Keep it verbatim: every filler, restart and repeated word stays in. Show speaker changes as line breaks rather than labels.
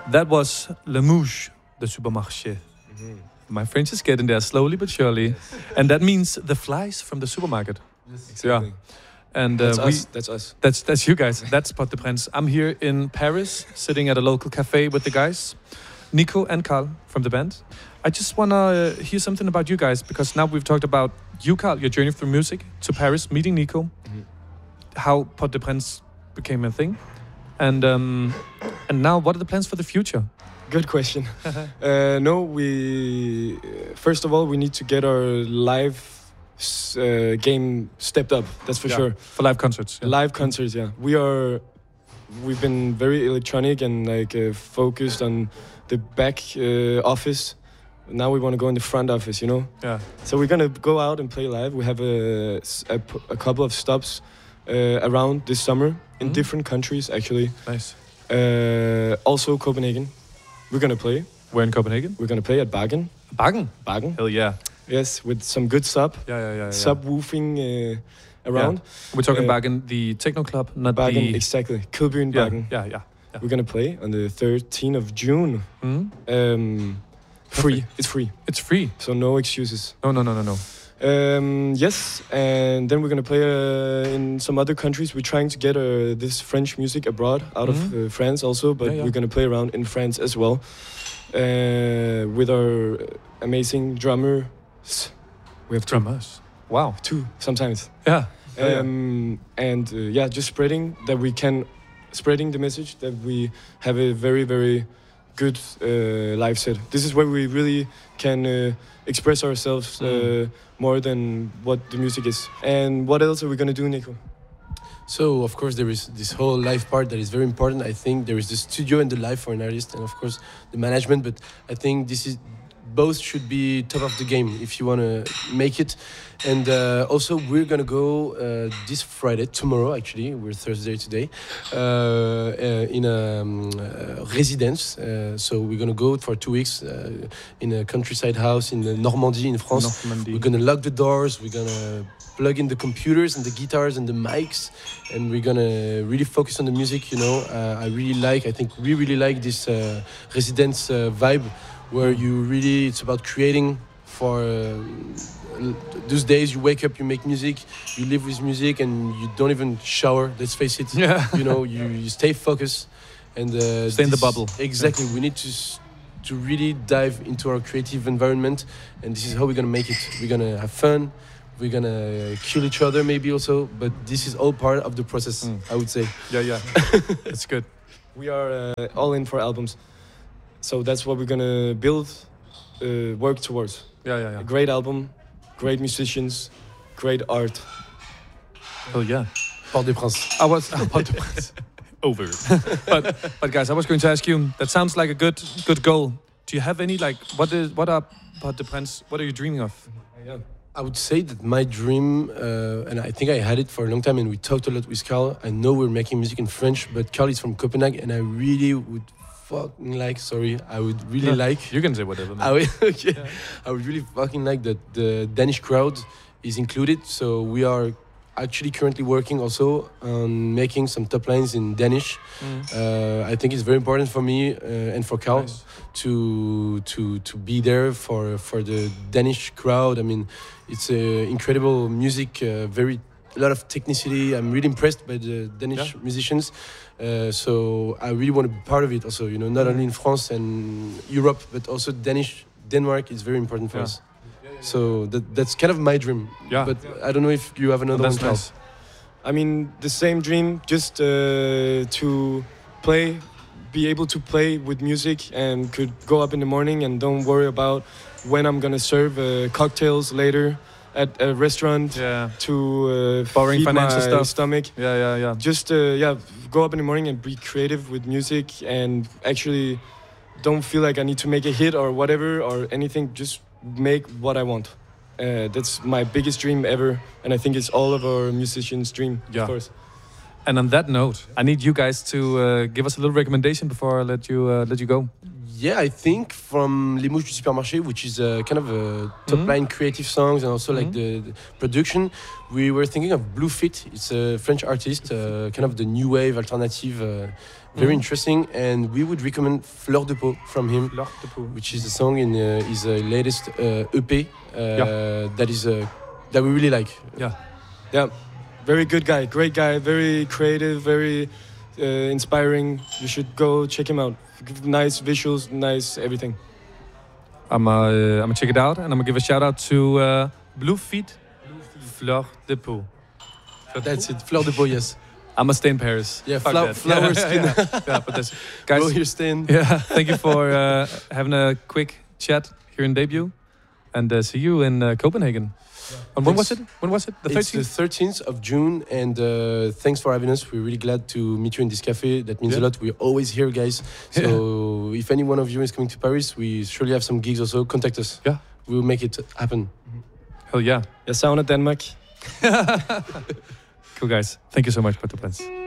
That was Le Mouche, the supermarché. Mm-hmm. My French is getting there slowly but surely. Yes. And that means the flies from the supermarket.
Yes, exactly.
Yeah. And uh,
that's
we,
us. That's us.
That's that's you guys. That's Pod de Prince. I'm here in Paris, sitting at a local cafe with the guys, Nico and Carl from the band. I just wanna uh, hear something about you guys, because now we've talked about you, Carl, your journey through music to Paris, meeting Nico, mm-hmm. how Pod de Prince became a thing, and um, and now what are the plans for the future?
Good question. uh, no, we first of all we need to get our live uh, game stepped up. That's for
yeah,
sure.
For live concerts.
Yeah. Live concerts, yeah. We are. We've been very electronic and like uh, focused on the back uh, office. Now we want to go in the front office, you know.
Yeah.
So we're gonna go out and play live. We have a a, a couple of stops uh, around this summer in mm-hmm. different countries, actually.
Nice.
Uh, also Copenhagen. We're gonna play.
We're in Copenhagen.
We're gonna play at Bagen.
Bagen.
Bagen.
Hell yeah.
Yes, with some good sub.
Yeah, yeah, yeah. yeah.
Subwoofing uh, around.
Yeah. We're talking
uh,
Bagen, the techno club, not
Bagen,
the...
exactly. Kilbyen
yeah,
Bagen.
Yeah, yeah, yeah.
We're gonna play on the thirteenth of June.
Mm-hmm.
Um, free. It's free.
It's free.
So no excuses.
No, no, no, no, no.
Um, yes, and then we're gonna play uh, in some other countries. We're trying to get uh, this French music abroad, out mm-hmm. of uh, France also, but yeah, yeah. we're gonna play around in France as well uh, with our amazing drummers. We have two.
Drummers. Wow.
Two sometimes.
Yeah.
Um, yeah. And uh, yeah, just spreading that we can, spreading the message that we have a very very good uh, live set. This is where we really can uh, express ourselves uh, mm. more than what the music is. And what else are we gonna do, Nico?
So of course there is this whole live part that is very important. I think there is the studio and the live for an artist, and of course the management. But I think this is both should be top of the game if you want to make it. And uh, also we're gonna go uh, this Friday, tomorrow actually, we're Thursday today, uh, uh, in a um, uh, residence. Uh, so we're gonna go for two weeks uh, in a countryside house in Normandy in France.
Normandy.
We're gonna lock the doors, we're gonna plug in the computers and the guitars and the mics, and we're gonna really focus on the music, you know. Uh, I really like, I think we really like this uh, residence uh, vibe, where you really, it's about creating for uh, those days you wake up, you make music, you live with music, and you don't even shower, let's face it.
Yeah.
You know, you, you stay focused and uh,
stay in the bubble.
Exactly. Yeah. We need to to really dive into our creative environment, and this is how we're gonna make it. We're gonna have fun, we're gonna kill each other maybe also, but this is all part of the process, mm. I would say.
Yeah, yeah. That's good.
We are uh, all in for albums. So that's what we're gonna build, uh, work towards.
Yeah, yeah, yeah.
A great album, great musicians, great art.
Oh yeah.
Pod de Prince.
I was uh, Pod de Prince. Over. but but guys, I was going to ask you. That sounds like a good good goal. Do you have any like what is what are Pod de Prince? What are you dreaming of?
Yeah.
I would say that my dream, uh, and I think I had it for a long time, and we talked a lot with Carl. I know we're making music in French, but Carl is from Copenhagen, and I really would. Fucking like, sorry, I would really yeah, like.
You can say whatever.
I would, okay. Yeah. I would really fucking like that the Danish crowd is included. So we are actually currently working also on making some top lines in Danish. Mm. Uh, I think it's very important for me uh, and for Carl nice. to to to be there for for the Danish crowd. I mean, it's uh, incredible music, uh, very a lot of technicity. I'm really impressed by the Danish yeah. musicians. Uh, so I really want to be part of it also, you know, not only in France and Europe, but also Danish, Denmark is very important for yeah. us. Yeah, yeah, yeah. So that, that's kind of my dream.
Yeah.
But yeah. I don't know if you have another
oh,
one.
Nice.
I mean, the same dream, just uh, to play, be able to play with music and could go up in the morning and don't worry about when I'm gonna serve uh, cocktails later at a restaurant
yeah.
to uh,
boring
feed
financial
my
stuff.
stomach.
Yeah, yeah, yeah.
Just uh, yeah, go up in the morning and be creative with music, and actually don't feel like I need to make a hit or whatever or anything. Just make what I want. Uh, that's my biggest dream ever, and I think it's all of our musicians' dream,
yeah.
of course.
And on that note, I need you guys to uh, give us a little recommendation before I let you uh, let you go.
yeah, I think from Les Mouches du Supermarché, which is uh, kind of a top
Mhm.
line creative songs and also like
Mhm.
the, the production, we were thinking of Blue Fit. It's a French artist, uh, kind of the new wave alternative, uh, very
Mhm.
interesting. And we would recommend Fleur de Peau from him,
Fleur de Peau.
which is a song in uh, his uh, latest uh, E P uh,
Yeah.
that is uh, that we really like.
Yeah.
Yeah, very good guy, great guy, very creative, very uh, inspiring. You should go check him out. Nice visuals, nice everything.
I'm uh, I'm gonna check it out, and I'm gonna give a shout out to uh, Blue Feet, Fleur de Peau. Fleur de
That's
Peau?
it, Fleur de Peau, yes.
I'm gonna stay in Paris.
Yeah,
Fuck
flow-
that.
flower
yeah,
skin.
Yeah, yeah, yeah, but that's guys.
Go here, stand.
Yeah, thank you for uh, having a quick chat here in debut, and uh, see you in uh, Copenhagen. And when was it? When was it? The
It's the
thirteenth.
thirteenth of June, and uh, thanks for having us. We're really glad to meet you in this cafe. That means
Yeah.
a lot. We're always here, guys. So if any one of you is coming to Paris, we surely have some gigs also. Contact us.
Yeah.
We'll make it happen.
Hell yeah.
Jeg savner Danmark.
Cool guys. Thank you so much, Pato Prince.